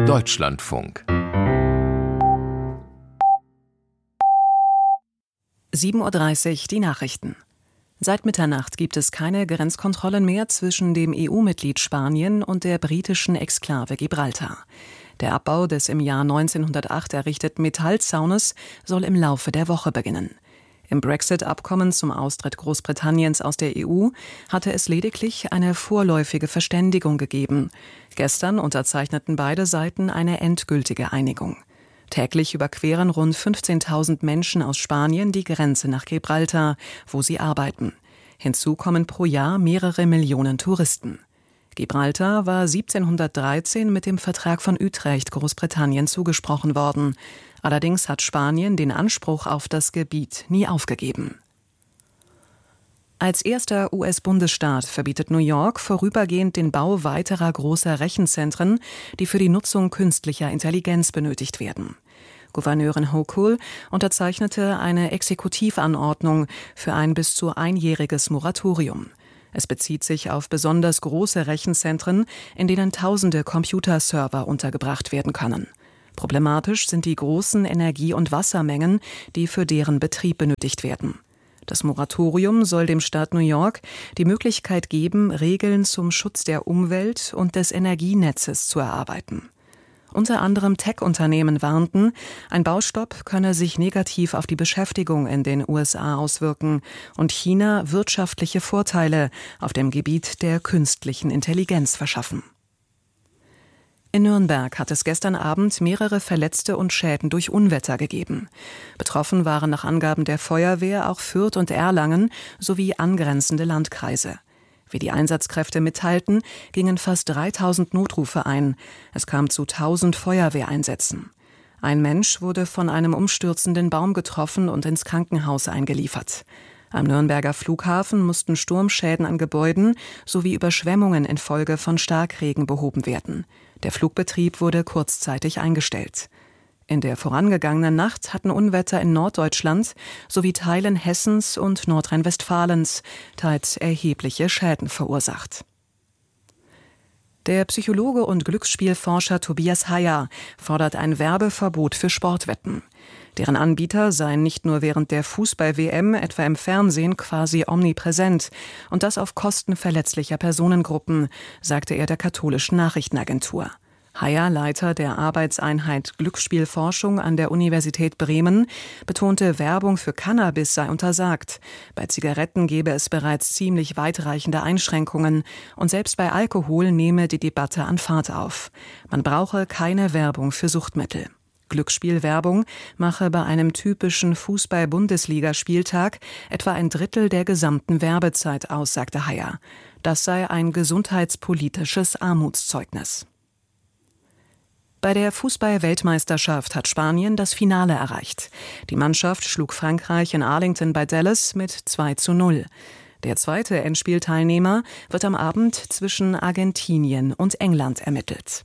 Deutschlandfunk 7:30 Uhr die Nachrichten. Seit Mitternacht gibt es keine Grenzkontrollen mehr zwischen dem EU-Mitglied Spanien und der britischen Exklave Gibraltar. Der Abbau des im Jahr 1908 errichteten Metallzaunes soll im Laufe der Woche beginnen. Im Brexit-Abkommen zum Austritt Großbritanniens aus der EU hatte es lediglich eine vorläufige Verständigung gegeben. Gestern unterzeichneten beide Seiten eine endgültige Einigung. Täglich überqueren rund 15.000 Menschen aus Spanien die Grenze nach Gibraltar, wo sie arbeiten. Hinzu kommen pro Jahr mehrere Millionen Touristen. Gibraltar war 1713 mit dem Vertrag von Utrecht Großbritannien zugesprochen worden. Allerdings hat Spanien den Anspruch auf das Gebiet nie aufgegeben. Als erster US-Bundesstaat verbietet New York vorübergehend den Bau weiterer großer Rechenzentren, die für die Nutzung künstlicher Intelligenz benötigt werden. Gouverneurin Hochul unterzeichnete eine Exekutivanordnung für ein bis zu einjähriges Moratorium. Es bezieht sich auf besonders große Rechenzentren, in denen tausende Computerserver untergebracht werden können. Problematisch sind die großen Energie- und Wassermengen, die für deren Betrieb benötigt werden. Das Moratorium soll dem Staat New York die Möglichkeit geben, Regeln zum Schutz der Umwelt und des Energienetzes zu erarbeiten. Unter anderem Tech-Unternehmen warnten, ein Baustopp könne sich negativ auf die Beschäftigung in den USA auswirken und China wirtschaftliche Vorteile auf dem Gebiet der künstlichen Intelligenz verschaffen. In Nürnberg hat es gestern Abend mehrere Verletzte und Schäden durch Unwetter gegeben. Betroffen waren nach Angaben der Feuerwehr auch Fürth und Erlangen sowie angrenzende Landkreise. Wie die Einsatzkräfte mitteilten, gingen fast 3.000 Notrufe ein. Es kam zu 1.000 Feuerwehreinsätzen. Ein Mensch wurde von einem umstürzenden Baum getroffen und ins Krankenhaus eingeliefert. Am Nürnberger Flughafen mussten Sturmschäden an Gebäuden sowie Überschwemmungen infolge von Starkregen behoben werden. Der Flugbetrieb wurde kurzzeitig eingestellt. In der vorangegangenen Nacht hatten Unwetter in Norddeutschland sowie Teilen Hessens und Nordrhein-Westfalens teils erhebliche Schäden verursacht. Der Psychologe und Glücksspielforscher Tobias Heyer fordert ein Werbeverbot für Sportwetten. Deren Anbieter seien nicht nur während der Fußball-WM, etwa im Fernsehen, quasi omnipräsent und das auf Kosten verletzlicher Personengruppen, sagte er der katholischen Nachrichtenagentur. Heyer, Leiter der Arbeitseinheit Glücksspielforschung an der Universität Bremen, betonte, Werbung für Cannabis sei untersagt. Bei Zigaretten gebe es bereits ziemlich weitreichende Einschränkungen und selbst bei Alkohol nehme die Debatte an Fahrt auf. Man brauche keine Werbung für Suchtmittel. Glücksspielwerbung mache bei einem typischen Fußball-Bundesligaspieltag etwa ein Drittel der gesamten Werbezeit aus, sagte Heyer. Das sei ein gesundheitspolitisches Armutszeugnis. Bei der Fußball-Weltmeisterschaft hat Spanien das Finale erreicht. Die Mannschaft schlug Frankreich in Arlington bei Dallas mit 2:0. Der zweite Endspielteilnehmer wird am Abend zwischen Argentinien und England ermittelt.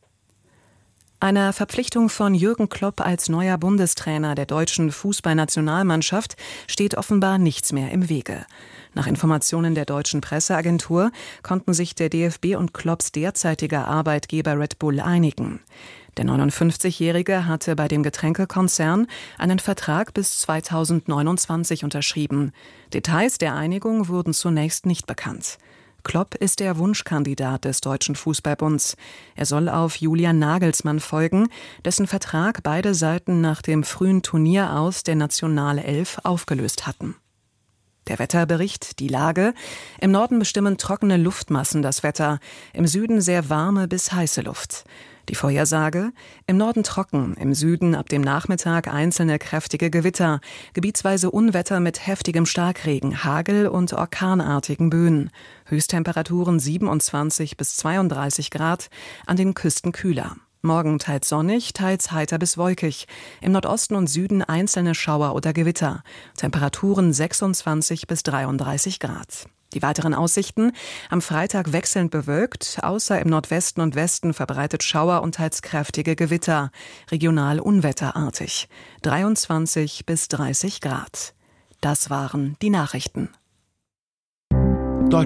Einer Verpflichtung von Jürgen Klopp als neuer Bundestrainer der deutschen Fußballnationalmannschaft steht offenbar nichts mehr im Wege. Nach Informationen der deutschen Presseagentur konnten sich der DFB und Klopps derzeitiger Arbeitgeber Red Bull einigen. Der 59-Jährige hatte bei dem Getränkekonzern einen Vertrag bis 2029 unterschrieben. Details der Einigung wurden zunächst nicht bekannt. Klopp ist der Wunschkandidat des Deutschen Fußballbunds. Er soll auf Julian Nagelsmann folgen, dessen Vertrag beide Seiten nach dem frühen Turnier aus der Nationalelf aufgelöst hatten. Der Wetterbericht, die Lage. Im Norden bestimmen trockene Luftmassen das Wetter, im Süden sehr warme bis heiße Luft. Die Vorhersage: im Norden trocken, im Süden ab dem Nachmittag einzelne kräftige Gewitter, gebietsweise Unwetter mit heftigem Starkregen, Hagel und orkanartigen Böen. Höchsttemperaturen 27 bis 32 Grad, an den Küsten kühler. Morgen teils sonnig, teils heiter bis wolkig. Im Nordosten und Süden einzelne Schauer oder Gewitter. Temperaturen 26 bis 33 Grad. Die weiteren Aussichten: am Freitag wechselnd bewölkt, außer im Nordwesten und Westen verbreitet Schauer und teils kräftige Gewitter, regional unwetterartig. 23 bis 30 Grad. Das waren die Nachrichten.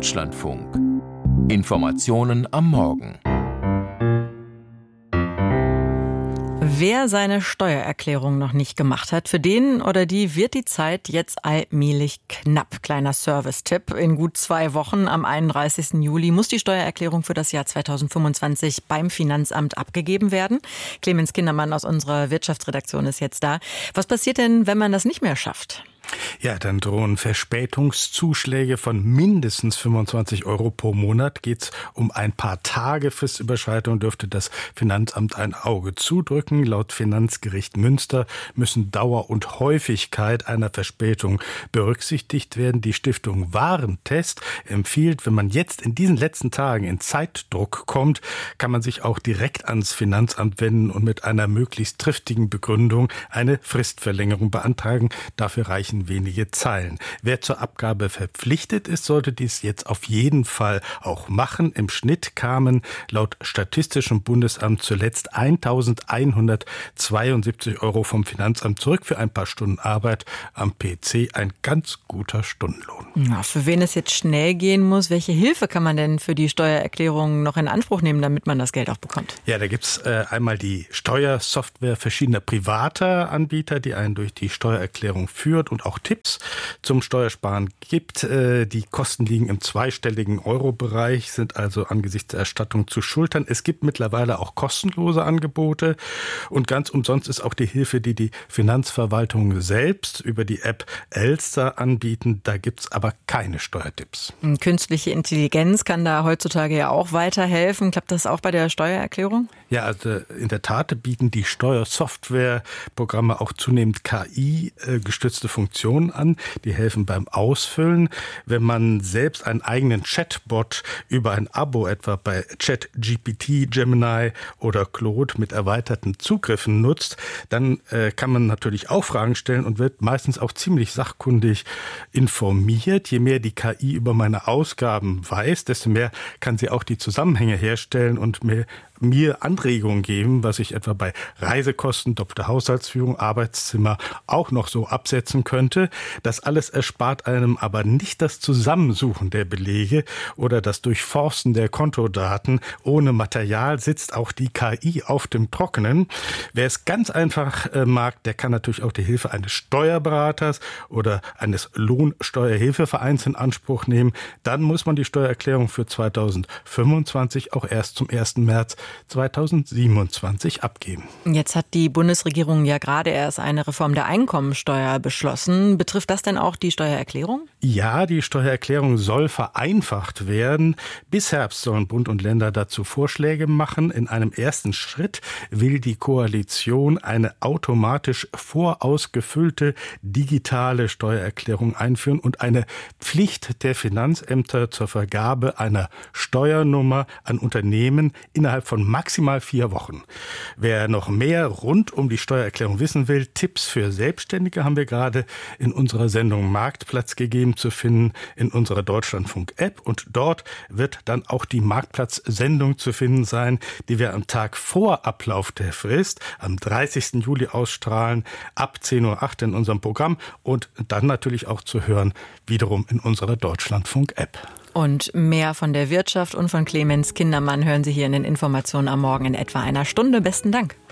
Deutschlandfunk. Informationen am Morgen. Wer seine Steuererklärung noch nicht gemacht hat, für den oder die wird die Zeit jetzt allmählich knapp. Kleiner Service-Tipp. In gut 2 Wochen, am 31. Juli, muss die Steuererklärung für das Jahr 2025 beim Finanzamt abgegeben werden. Clemens Kindermann aus unserer Wirtschaftsredaktion ist jetzt da. Was passiert denn, wenn man das nicht mehr schafft? Ja, dann drohen Verspätungszuschläge von mindestens 25 € pro Monat. Geht's um ein paar Tage Fristüberschreitung, dürfte das Finanzamt ein Auge zudrücken. Laut Finanzgericht Münster müssen Dauer und Häufigkeit einer Verspätung berücksichtigt werden. Die Stiftung Warentest empfiehlt, wenn man jetzt in diesen letzten Tagen in Zeitdruck kommt, kann man sich auch direkt ans Finanzamt wenden und mit einer möglichst triftigen Begründung eine Fristverlängerung beantragen. Dafür reichen wenige Zeilen. Wer zur Abgabe verpflichtet ist, sollte dies jetzt auf jeden Fall auch machen. Im Schnitt kamen laut Statistischem Bundesamt zuletzt 1.172 € vom Finanzamt zurück für ein paar Stunden Arbeit am PC. Ein ganz guter Stundenlohn. Ja, für wen es jetzt schnell gehen muss, welche Hilfe kann man denn für die Steuererklärung noch in Anspruch nehmen, damit man das Geld auch bekommt? Ja, da gibt's einmal die Steuersoftware verschiedener privater Anbieter, die einen durch die Steuererklärung führt und auch Tipps zum Steuersparen gibt. Die Kosten liegen im zweistelligen Euro-Bereich, sind also angesichts der Erstattung zu schultern. Es gibt mittlerweile auch kostenlose Angebote und ganz umsonst ist auch die Hilfe, die die Finanzverwaltung selbst über die App Elster anbieten. Da gibt's aber keine Steuertipps. Künstliche Intelligenz kann da heutzutage ja auch weiterhelfen. Klappt das auch bei der Steuererklärung? Ja, also in der Tat bieten die Steuersoftwareprogramme auch zunehmend KI-gestützte Funktionen an. Die helfen beim Ausfüllen. Wenn man selbst einen eigenen Chatbot über ein Abo etwa bei ChatGPT, Gemini oder Claude mit erweiterten Zugriffen nutzt, dann kann man natürlich auch Fragen stellen und wird meistens auch ziemlich sachkundig informiert. Je mehr die KI über meine Ausgaben weiß, desto mehr kann sie auch die Zusammenhänge herstellen und mir Anregungen geben, was ich etwa bei Reisekosten, doppelte Haushaltsführung, Arbeitszimmer auch noch so absetzen könnte. Das alles erspart einem aber nicht das Zusammensuchen der Belege oder das Durchforsten der Kontodaten. Ohne Material sitzt auch die KI auf dem Trockenen. Wer es ganz einfach mag, der kann natürlich auch die Hilfe eines Steuerberaters oder eines Lohnsteuerhilfevereins in Anspruch nehmen. Dann muss man die Steuererklärung für 2025 auch erst zum 1. März 2027 abgeben. Jetzt hat die Bundesregierung ja gerade erst eine Reform der Einkommensteuer beschlossen. Betrifft das denn auch die Steuererklärung? Ja, die Steuererklärung soll vereinfacht werden. Bis Herbst sollen Bund und Länder dazu Vorschläge machen. In einem ersten Schritt will die Koalition eine automatisch vorausgefüllte digitale Steuererklärung einführen und eine Pflicht der Finanzämter zur Vergabe einer Steuernummer an Unternehmen innerhalb von maximal 4 Wochen. Wer noch mehr rund um die Steuererklärung wissen will, Tipps für Selbstständige haben wir gerade in unserer Sendung Marktplatz gegeben zu finden in unserer Deutschlandfunk-App. Und dort wird dann auch die Marktplatz-Sendung zu finden sein, die wir am Tag vor Ablauf der Frist am 30. Juli ausstrahlen, ab 10.08 Uhr in unserem Programm und dann natürlich auch zu hören, wiederum in unserer Deutschlandfunk-App. Und mehr von der Wirtschaft und von Clemens Kindermann hören Sie hier in den Informationen am Morgen in etwa einer Stunde. Besten Dank.